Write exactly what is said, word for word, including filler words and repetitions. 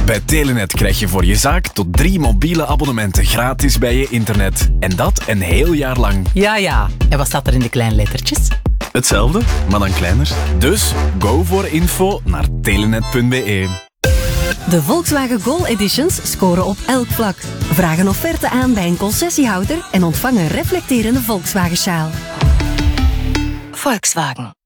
Bij Telenet krijg je voor je zaak tot drie mobiele abonnementen gratis bij je internet. En dat een heel jaar lang. Ja, ja. En wat staat er in de kleine lettertjes? Hetzelfde, maar dan kleiner. Dus go voor info naar telenet punt be. De Volkswagen Gol Editions scoren op elk vlak. Vraag een offerte aan bij een concessiehouder en ontvang een reflecterende Volkswagen sjaal. Volkswagen.